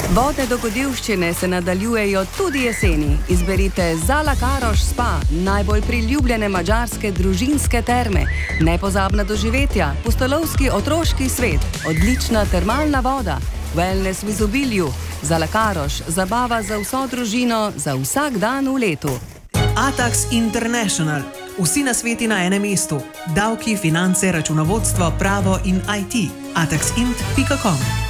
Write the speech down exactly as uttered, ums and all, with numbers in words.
Vodne dogodivščine se nadaljujejo tudi jeseni. Izberite Zalakaroš Spa, najbolj priljubljene madžarske družinske terme, nepozabna doživetja, pustolovski otroški svet, odlična termalna voda, wellness v izobilju. Zalakaroš, zabava za vso družino, za vsak dan v letu. Atax International. Vsi nasveti na enem mestu. Davki, finance, računovodstvo, pravo in I T. atax int pika com